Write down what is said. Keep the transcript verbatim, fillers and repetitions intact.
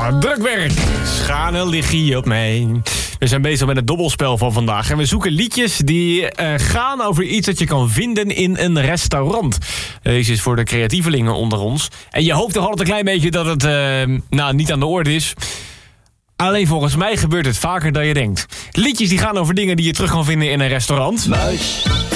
Ah, drukwerk. Schane liggie op mij. We zijn bezig met het dobbelspel van vandaag. En we zoeken liedjes die uh, gaan over iets dat je kan vinden in een restaurant. Deze is voor de creatievelingen onder ons. En je hoopt toch altijd een klein beetje dat het uh, nou, niet aan de orde is. Alleen volgens mij gebeurt het vaker dan je denkt. Liedjes die gaan over dingen die je terug kan vinden in een restaurant. Muis